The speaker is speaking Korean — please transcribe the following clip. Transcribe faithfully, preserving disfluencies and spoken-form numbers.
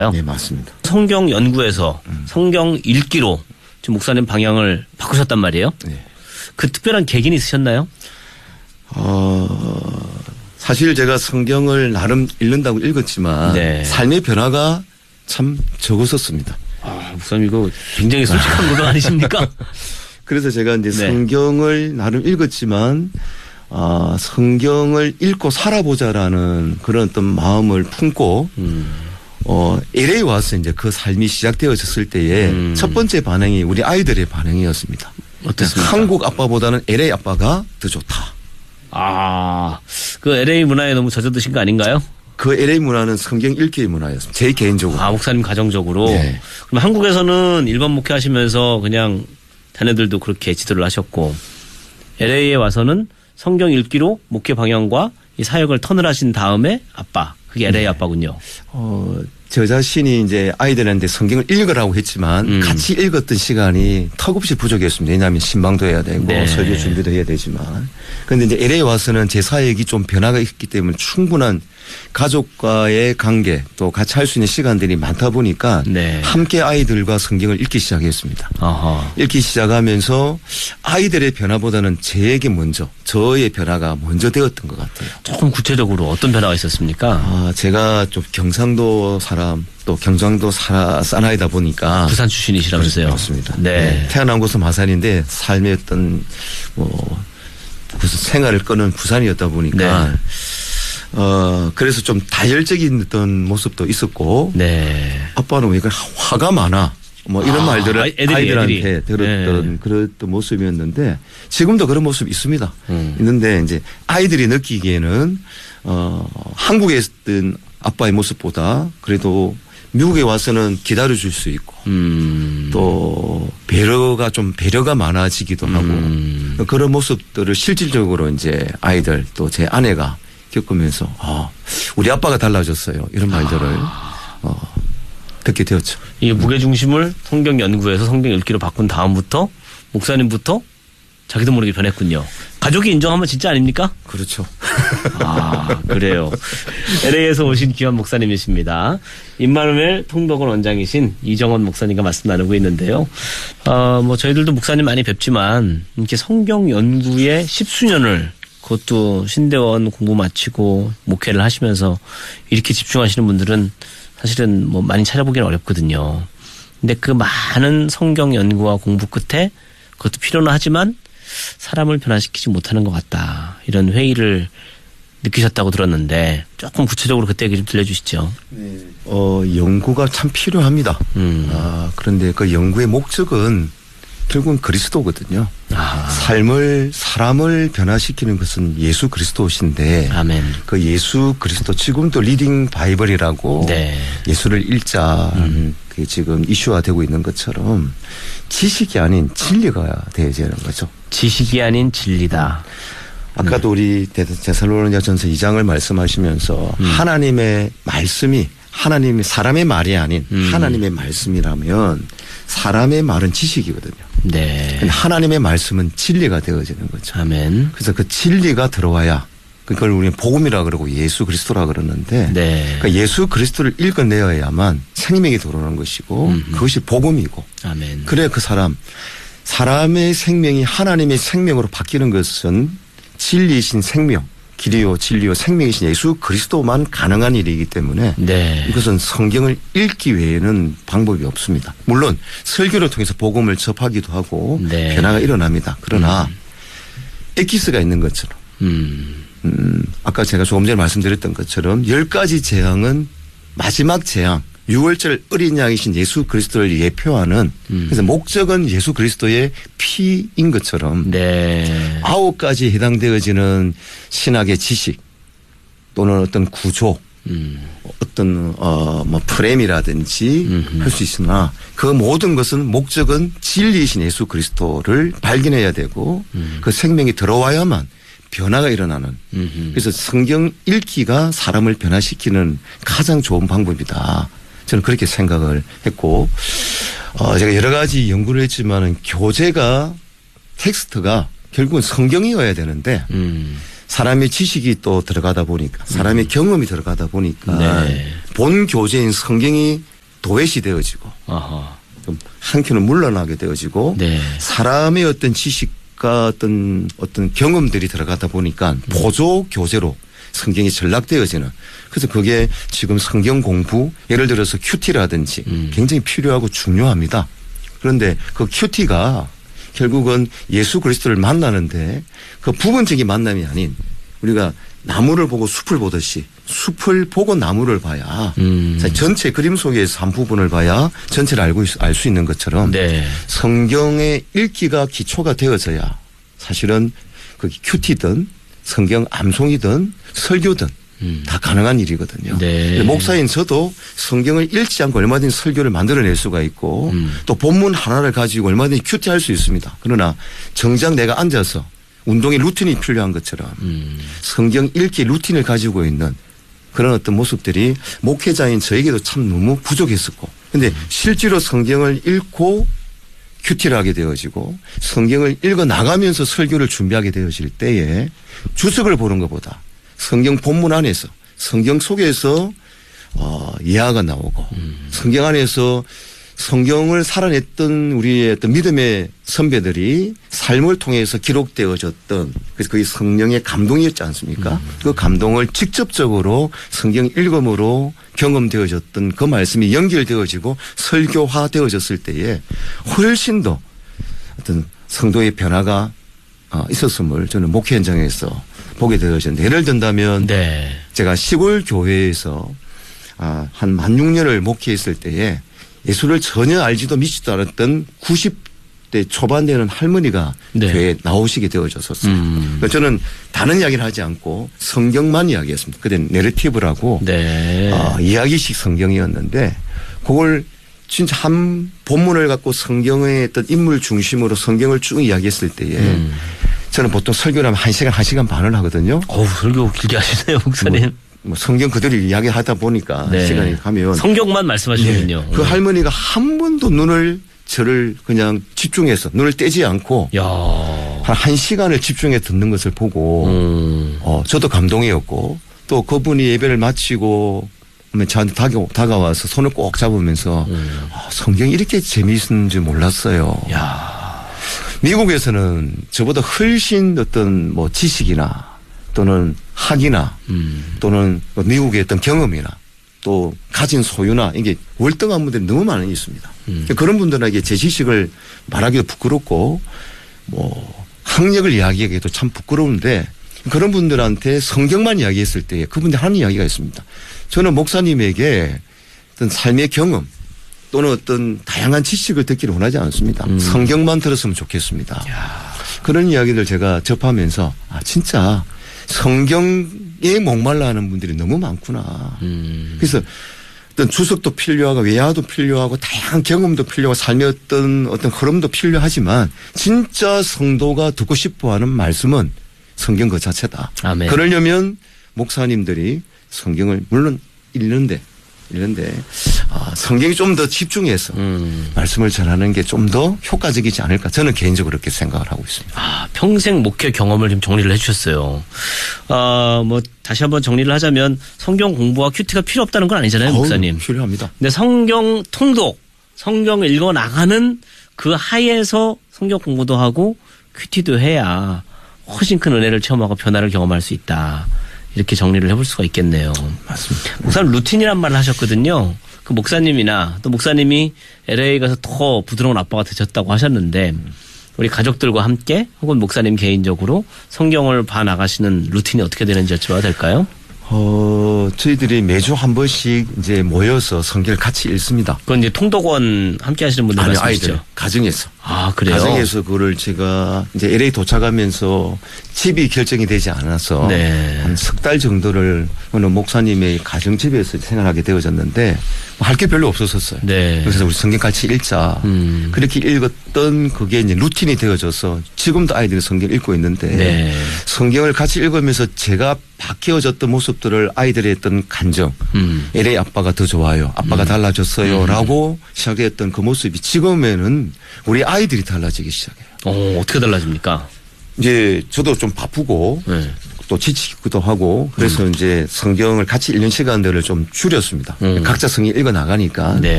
네, 맞습니다. 성경 연구에서 음. 성경 읽기로 지금 목사님 방향을 바꾸셨단 말이에요. 네. 그 특별한 계기는 있으셨나요? 어, 사실 제가 성경을 나름 읽는다고 읽었지만 네. 삶의 변화가 참 적었었습니다. 아, 목사님 이거 굉장히 솔직한 거도 아니십니까? 그래서 제가 이제 네. 성경을 나름 읽었지만 아, 성경을 읽고 살아보자라는 그런 어떤 마음을 품고 음. 어, 엘에이 와서 이제 그 삶이 시작되어졌을 때에 음. 첫 번째 반응이 우리 아이들의 반응이었습니다. 어떻습니까? 한국 아빠보다는 엘에이 아빠가 더 좋다. 아, 그 엘에이 문화에 너무 젖어드신 거 아닌가요? 그 엘에이 문화는 성경 읽기의 문화였습니다. 제 개인적으로. 아, 목사님 가정적으로. 네. 그럼 한국에서는 일반 목회 하시면서 그냥 자녀들도 그렇게 지도를 하셨고 엘에이에 와서는 성경 읽기로 목회 방향과 이 사역을 턴을 하신 다음에 아빠. 그게 엘에이 네. 아빠군요. 어, 저 자신이 이제 아이들한테 성경을 읽으라고 했지만 음. 같이 읽었던 시간이 턱없이 부족했습니다. 왜냐하면 신방도 해야 되고 네. 설교 준비도 해야 되지만. 그런데 이제 엘에이 와서는 제 사역이 좀 변화가 있기 때문에 충분한 가족과의 관계 또 같이 할 수 있는 시간들이 많다 보니까 네. 함께 아이들과 성경을 읽기 시작했습니다. 아하. 읽기 시작하면서 아이들의 변화보다는 제에게 먼저 저의 변화가 먼저 되었던 것 같아요. 조금 구체적으로 어떤 변화가 있었습니까? 아, 제가 좀 경상도 사람 또 경상도 사, 사나이다 보니까 부산 출신이시라면서요? 그렇습니다. 네. 네. 태어난 곳은 마산인데 삶의 어떤 뭐 무슨 생활을 끄는 부산이었다 보니까 네. 어, 그래서 좀 다혈적인 어떤 모습도 있었고. 네. 아빠는 왜 화가 많아. 뭐 이런 아, 말들을 애들이, 아이들한테 애들이. 들었던 네. 그런 모습이었는데 지금도 그런 모습이 있습니다. 음. 있는데 이제 아이들이 느끼기에는 어, 한국에 있던 아빠의 모습보다 그래도 미국에 와서는 기다려줄 수 있고 음. 또 배려가 좀 배려가 많아지기도 하고 음. 그런 모습들을 실질적으로 이제 아이들 또 제 아내가 겪으면서 아, 우리 아빠가 달라졌어요. 이런 말들을 아. 어, 듣게 되었죠. 이 무게중심을 성경 연구에서 성경 읽기로 바꾼 다음부터 목사님부터 자기도 모르게 변했군요. 가족이 인정하면 진짜 아닙니까? 그렇죠. 아, 그래요. 엘에이에서 오신 귀한 목사님이십니다. 임마누엘 통독원 원장이신 이정원 목사님과 말씀 나누고 있는데요. 어, 뭐 저희들도 목사님 많이 뵙지만 이렇게 성경 연구에 십수년을 그것도 신대원 공부 마치고 목회를 하시면서 이렇게 집중하시는 분들은 사실은 뭐 많이 찾아보기는 어렵거든요. 근데 그 많은 성경 연구와 공부 끝에 그것도 필요는 하지만 사람을 변화시키지 못하는 것 같다. 이런 회의를 느끼셨다고 들었는데 조금 구체적으로 그때 얘기 좀 들려주시죠. 네. 어, 연구가 참 필요합니다. 음. 아, 그런데 그 연구의 목적은 결국은 그리스도거든요. 아. 삶을 사람을 변화시키는 것은 예수 그리스도신데 아멘. 그 예수 그리스도 지금도 리딩 바이블이라고 네. 예수를 읽자 음. 그게 지금 이슈화되고 있는 것처럼 지식이 아닌 진리가 되어야 하는 거죠. 지식이 아닌 진리다. 아까도 음. 우리 데살로니가전서 이 장을 말씀하시면서 음. 하나님의 말씀이 하나님이 사람의 말이 아닌 음. 하나님의 말씀이라면 사람의 말은 지식이거든요. 네. 하나님의 말씀은 진리가 되어지는 거죠. 아멘. 그래서 그 진리가 들어와야 그걸 우리는 복음이라 그러고 예수 그리스도라 그러는데 네. 그러니까 예수 그리스도를 읽어내야만 생명이 들어오는 것이고 음흠. 그것이 복음이고 아멘. 그래 그 사람 사람의 생명이 하나님의 생명으로 바뀌는 것은 진리이신 생명 길이요 진리요 생명이신 예수 그리스도만 가능한 일이기 때문에 네. 이것은 성경을 읽기 외에는 방법이 없습니다. 물론 설교를 통해서 복음을 접하기도 하고 네. 변화가 일어납니다. 그러나 음. 엑기스가 있는 것처럼 음. 음, 아까 제가 조금 전에 말씀드렸던 것처럼 열 가지 재앙은 마지막 재앙 유월절 어린 양이신 예수 그리스도를 예표하는 음. 그래서 목적은 예수 그리스도의 피인 것처럼 네. 아홉 가지에 해당되어지는 신학의 지식 또는 어떤 구조 음. 어떤 어 뭐 프레임이라든지 할 수 있으나 그 모든 것은 목적은 진리이신 예수 그리스도를 발견해야 되고 음. 그 생명이 들어와야만 변화가 일어나는 음흠. 그래서 성경 읽기가 사람을 변화시키는 가장 좋은 방법이다. 저는 그렇게 생각을 했고 어 제가 여러 가지 연구를 했지만은 교재가 텍스트가 결국은 성경이어야 되는데 음. 사람의 지식이 또 들어가다 보니까 사람의 음. 경험이 들어가다 보니까 네. 본 교재인 성경이 도외시 되어지고 아하. 좀 한켠은 물러나게 되어지고 네. 사람의 어떤 지식과 어떤 어떤 경험들이 들어가다 보니까 음. 보조 교재로 성경이 전락되어지는 그래서 그게 지금 성경 공부 예를 들어서 큐티라든지 음. 굉장히 필요하고 중요합니다. 그런데 그 큐티가 결국은 예수 그리스도를 만나는데 그 부분적인 만남이 아닌 우리가 나무를 보고 숲을 보듯이 숲을 보고 나무를 봐야 음. 전체 그림 속에서 한 부분을 봐야 전체를 알고 알 수 있는 것처럼 네. 성경의 읽기가 기초가 되어져야 사실은 그 큐티든 성경 암송이든 설교든 음. 다 가능한 일이거든요. 네. 목사인 저도 성경을 읽지 않고 얼마든지 설교를 만들어낼 수가 있고 음. 또 본문 하나를 가지고 얼마든지 큐티할 수 있습니다. 그러나 정작 내가 앉아서 운동의 루틴이 필요한 것처럼 음. 성경 읽기 루틴을 가지고 있는 그런 어떤 모습들이 목회자인 저에게도 참 너무 부족했었고 그런데 음. 실제로 성경을 읽고 큐티를 하게 되어지고 성경을 읽어 나가면서 설교를 준비하게 되어질 때에 주석을 보는 것보다 성경 본문 안에서 성경 속에서 어, 예화가 나오고 음. 성경 안에서 성경을 살아냈던 우리의 어떤 믿음의 선배들이 삶을 통해서 기록되어졌던 그래서 그게 성령의 감동이었지 않습니까? 음. 그 감동을 직접적으로 성경 읽음으로 경험되어졌던 그 말씀이 연결되어지고 설교화되어졌을 때에 훨씬 더 어떤 성도의 변화가 있었음을 저는 목회 현장에서 보게 되어졌는데 예를 든다면 네. 제가 시골 교회에서 한 만 육 년을 목회했을 때에 예수를 전혀 알지도 믿지도 않았던 구십 대 초반 되는 할머니가 네. 교회에 나오시게 되어졌었어요. 음. 그러니까 저는 다른 이야기를 하지 않고 성경만 이야기했습니다. 그때 내러티브라고 네. 어, 이야기식 성경이었는데 그걸 진짜 한 본문을 갖고 성경의 어떤 인물 중심으로 성경을 쭉 이야기했을 때에 음. 저는 보통 설교를 하면 한 시간, 한 시간 반을 하거든요. 어우, 설교 길게 하시네요, 목사님. 뭐, 뭐 성경 그대로 이야기하다 보니까 네. 시간이 가면. 성경만 말씀하시는군요. 네. 그 할머니가 한 번도 눈을 저를 그냥 집중해서 눈을 떼지 않고 야. 한, 한 시간을 집중해 듣는 것을 보고 음. 어, 저도 감동이었고 또 그분이 예배를 마치고 저한테 다가, 다가와서 손을 꼭 잡으면서 음. 아, 성경이 이렇게 재미있는 줄 몰랐어요. 야. 미국에서는 저보다 훨씬 어떤 뭐 지식이나 또는 학이나 음. 또는 미국의 어떤 경험이나 또 가진 소유나 이게 월등한 분들이 너무 많이 있습니다. 음. 그런 분들에게 제 지식을 말하기도 부끄럽고 뭐 학력을 이야기하기도 참 부끄러운데 그런 분들한테 성경만 이야기했을 때 그분들 하는 이야기가 있습니다. 저는 목사님에게 어떤 삶의 경험 또는 어떤 다양한 지식을 듣기를 원하지 않습니다. 음. 성경만 들었으면 좋겠습니다. 야. 그런 이야기들 제가 접하면서 아 진짜 성경에 목말라 하는 분들이 너무 많구나. 음. 그래서 어떤 주석도 필요하고 외화도 필요하고 다양한 경험도 필요하고 삶의 어떤 어떤 흐름도 필요하지만 진짜 성도가 듣고 싶어하는 말씀은 성경 그 자체다. 아멘. 그러려면 목사님들이 성경을 물론 읽는데 읽는데 아, 성경이 좀 더 집중해서 음. 말씀을 전하는 게 좀 더 효과적이지 않을까 저는 개인적으로 그렇게 생각을 하고 있습니다. 아, 평생 목회 경험을 좀 정리를 해 주셨어요. 아, 뭐 다시 한번 정리를 하자면 성경 공부와 큐티가 필요 없다는 건 아니잖아요, 어우, 목사님. 필요합니다. 근데 성경 통독, 성경을 읽어 나가는 그 하에서 성경 공부도 하고 큐티도 해야 훨씬 큰 은혜를 체험하고 변화를 경험할 수 있다. 이렇게 정리를 해볼 수가 있겠네요. 맞습니다. 목사님 루틴이란 말을 하셨거든요. 그 목사님이나 또 목사님이 엘에이 가서 더 부드러운 아빠가 되셨다고 하셨는데 우리 가족들과 함께 혹은 목사님 개인적으로 성경을 봐 나가시는 루틴이 어떻게 되는지 여쭤봐도 될까요? 어, 저희들이 매주 한 번씩 이제 모여서 성경을 같이 읽습니다. 그건 이제 통독원 함께 하시는 분들 아니, 말씀이시죠? 아이들, 가정에서. 아, 그래요? 가정에서 그거를 제가 이제 엘에이 도착하면서 집이 결정이 되지 않아서 네. 한 석 달 정도를 어느 목사님의 가정집에서 생활하게 되어졌는데 뭐 할 게 별로 없었었어요. 네. 그래서 우리 성경 같이 읽자. 음. 그렇게 읽었던 그게 이제 루틴이 되어져서 지금도 아이들이 성경 읽고 있는데 네. 성경을 같이 읽으면서 제가 바뀌어졌던 모습들을 아이들의 어떤 감정 음. 엘에이 아빠가 더 좋아요. 아빠가 음. 달라졌어요. 음. 라고 시작했던 그 모습이 지금에는 우리 아이들이 달라지기 시작해요. 어, 어떻게 달라집니까? 이제 저도 좀 바쁘고 네. 또 지치기도 하고 그래서 음. 이제 성경을 같이 읽는 시간들을 좀 줄였습니다. 음. 각자 성경 읽어 나가니까. 네.